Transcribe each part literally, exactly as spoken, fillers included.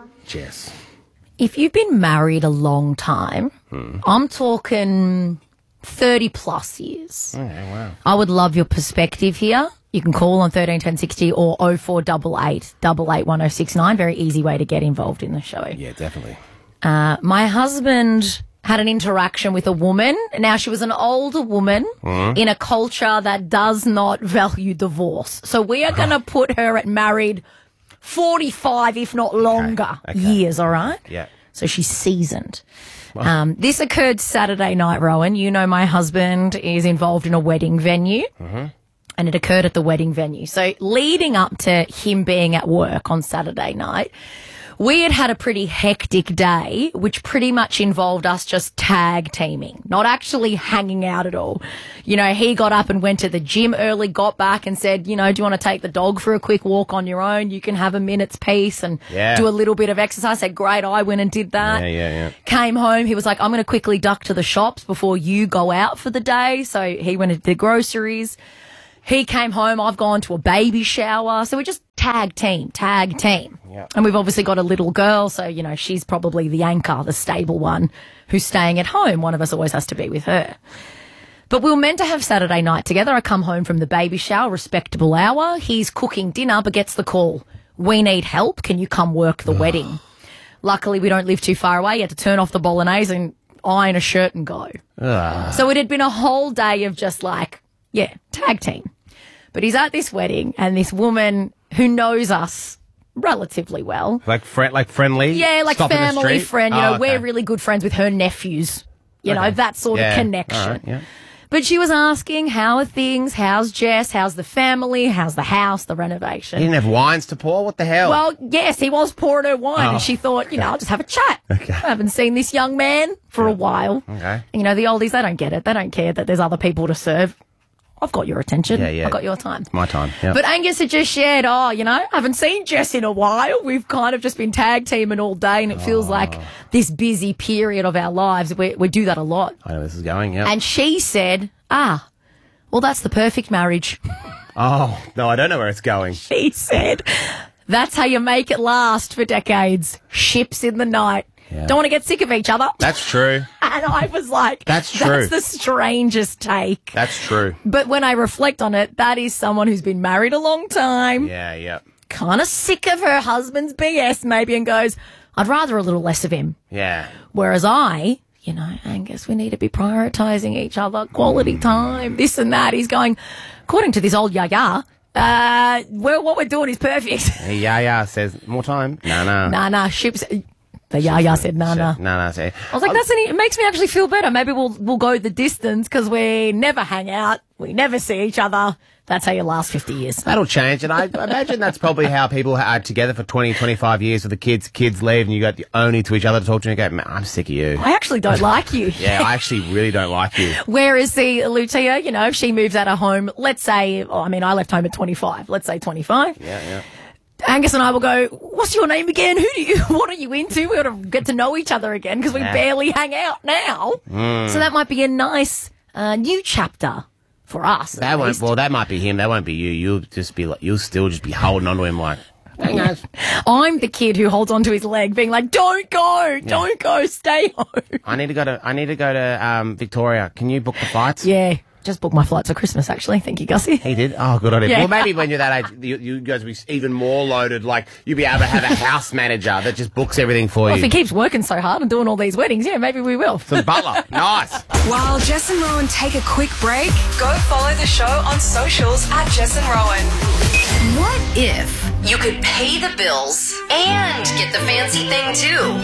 Jess. If you've been married a long time, hmm. I'm talking thirty plus years. Okay, wow. I would love your perspective here. You can call on thirteen ten sixty or oh four eight eight, eight eight one oh six nine. Very easy way to get involved in the show. Yeah, definitely. Uh, my husband had an interaction with a woman. Now, she was an older woman mm-hmm. in a culture that does not value divorce. So we are going to put her at married forty-five, if not longer, okay. Okay. years, all right? Yeah. So she's seasoned. Well. Um, this occurred Saturday night, Rowan. You know my husband is involved in a wedding venue. Mm-hmm. And it occurred at the wedding venue. So leading up to him being at work on Saturday night, we had had a pretty hectic day, which pretty much involved us just tag teaming, not actually hanging out at all. You know, he got up and went to the gym early, got back and said, you know, do you want to take the dog for a quick walk on your own? You can have a minute's peace and yeah. do a little bit of exercise. I said, great, I went and did that. Yeah, yeah, yeah. Came home. He was like, I'm going to quickly duck to the shops before you go out for the day. So he went to the groceries. He came home, I've gone to a baby shower. So we just tag team, tag team. Yep. And we've obviously got a little girl, so, you know, she's probably the anchor, the stable one, who's staying at home. One of us always has to be with her. But we were meant to have Saturday night together. I come home from the baby shower, respectable hour. He's cooking dinner, but gets the call. We need help. Can you come work the wedding? Luckily, we don't live too far away. You had to turn off the bolognese and iron a shirt and go. Ugh. So it had been a whole day of just like, yeah, tag team. But he's at this wedding, and this woman who knows us relatively well. Like friend, like friendly? Yeah, like Stop family friend. You oh, know, okay. we're really good friends with her nephews. You okay. know, that sort yeah. of connection. All right, yeah. But she was asking, how are things? How's Jess? How's the family? How's the house, the renovation? He didn't have wines to pour? What the hell? Well, yes, he was pouring her wine, oh. and she thought, you know, I'll just have a chat. Okay. I haven't seen this young man for yeah. a while. Okay. And, you know, the oldies, they don't get it. They don't care that there's other people to serve. I've got your attention. Yeah, yeah. I've got your time. It's my time. Yep. But Angus had just shared, oh, you know, I haven't seen Jess in a while. We've kind of just been tag teaming all day, and it feels oh. like this busy period of our lives, we, we do that a lot. I know this is going, yeah. And she said, ah, well, that's the perfect marriage. Oh, no, I don't know where it's going. She said, that's how you make it last for decades. Ships in the night. Yeah. Don't want to get sick of each other. That's true. And I was like, that's true. That's the strangest take. That's true. But when I reflect on it, that is someone who's been married a long time. Yeah, yeah. Kind of sick of her husband's B S maybe, and goes, I'd rather a little less of him. Yeah. Whereas I, you know, Angus, we need to be prioritising each other, quality time, this and that. He's going, according to this old yaya, uh, well, what we're doing is perfect. Hey, yaya says, more time? Nah, nah. Nah, nah, ships... The yaya said, nah, nah. Nah, nah. Say. I was like, that's any, it makes me actually feel better. Maybe we'll we'll go the distance because we never hang out. We never see each other. That's how you last fifty years. That'll change. And I imagine that's probably how people are together for twenty, twenty-five years with the kids. Kids leave and you got the only to each other to talk to and go, man, I'm sick of you. I actually don't like you. Yeah, I actually really don't like you. Whereas the Lucia, you know, if she moves out of home, let's say, oh, I mean, I left home at twenty-five. Let's say twenty-five. Yeah, yeah. Angus and I will go, what's your name again? Who do you, what are you into? We ought to get to know each other again because we yeah. barely hang out now. Mm. So that might be a nice uh, new chapter for us. That won't, well, that might be him. That won't be you. You'll just be like, you'll still just be holding on to him like, hey guys. I'm the kid who holds onto his leg being like, don't go, yeah. don't go, stay home. I need to go to, I need to go to um, Victoria. Can you book the flights? Yeah. Just booked my flights for Christmas, actually. Thank you, Gussie. He did? Oh, good on him. Yeah. Well, maybe when you're that age, you, you guys will be even more loaded. Like, you'll be able to have a house manager that just books everything for well, you. If he keeps working so hard and doing all these weddings, yeah, maybe we will. Some butler. Nice. While Jess and Rowan take a quick break, go follow the show on socials at Jess and Rowan. What if you could pay the bills and get the fancy thing,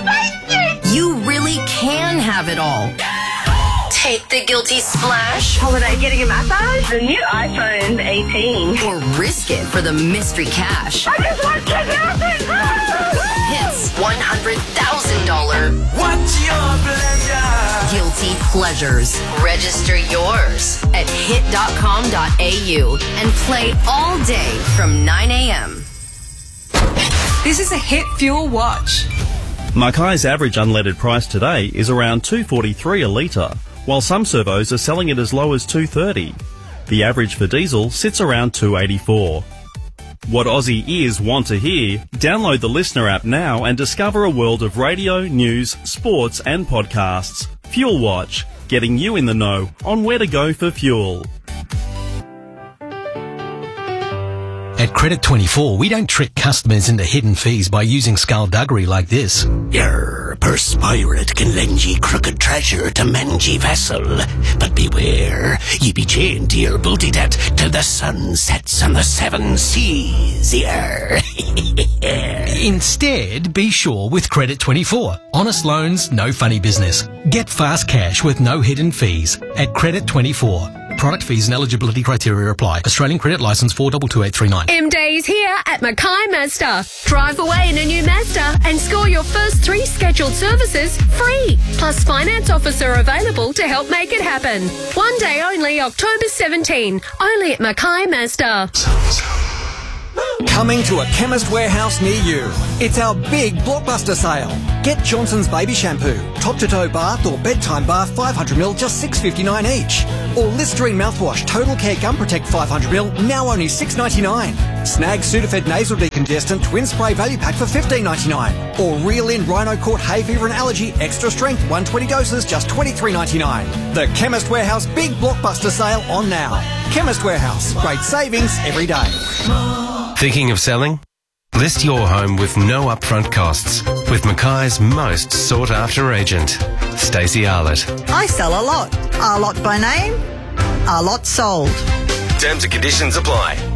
too? You really can have it all. Take the guilty splash. Holiday getting a massage? The new iPhone eighteen. Or risk it for the mystery cash. I just want ten thousand. Hits one hundred thousand dollars. What's your pleasure? Guilty pleasures. Register yours at hit dot com dot a u and play all day from nine a.m. This is a Hit Fuel Watch. Mackay's average unleaded price today is around two forty-three a litre, while some servos are selling it as low as two thirty. The average for diesel sits around two eighty-four. what Aussie ears want to hear, download the Listener app now and discover a world of radio, news, sports and podcasts. Fuel Watch, getting you in the know on where to go for fuel. At Credit twenty-four, we don't trick customers into hidden fees by using skullduggery like this. Your purse pirate can lend ye crooked treasure to mend ye vessel, but beware, ye be chained to your booty tat till the sun sets on the seven seas. Yer. Instead, be sure with Credit twenty-four. Honest loans, no funny business. Get fast cash with no hidden fees at Credit twenty-four. Product fees and eligibility criteria apply. Australian Credit Licence four two two eight three nine. M-Day is here at Mackay Mazda. Drive away in a new Mazda and score your first three scheduled services free. Plus finance officer available to help make it happen. One day only, October seventeenth. Only at Mackay Mazda. Coming to a Chemist Warehouse near you. It's our big blockbuster sale. Get Johnson's Baby Shampoo, top-to-toe bath or bedtime bath five hundred milliliters, just six dollars fifty-nine each. Or Listerine mouthwash, Total Care Gum Protect five hundred milliliters, now only six dollars ninety-nine. Snag Sudafed Nasal Decongestant Twin Spray Value Pack for fifteen dollars ninety-nine. Or Reel In Rhino Court Hay Fever and Allergy Extra Strength one hundred twenty doses, just twenty-three dollars ninety-nine. The Chemist Warehouse big blockbuster sale on now. Chemist Warehouse, great savings every day. Thinking of selling? List your home with no upfront costs with Mackay's most sought-after agent, Stacey Arlett. I sell a lot. A lot by name, a lot sold. Terms and conditions apply.